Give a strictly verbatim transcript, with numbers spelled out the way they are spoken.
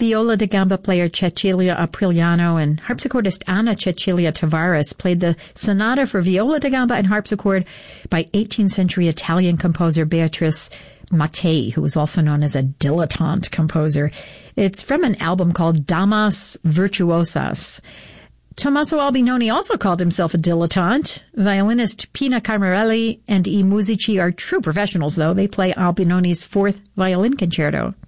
viola da gamba player Cecilia Apriliano and harpsichordist Anna Cecilia Tavares played the sonata for viola da gamba and harpsichord by eighteenth century Italian composer Beatrice Mattei, who was also known as a dilettante composer. It's from an album called Damas Virtuosas. Tommaso Albinoni also called himself a dilettante. Violinist Pina Carmarelli and I Musici are true professionals, though. They play Albinoni's fourth violin concerto.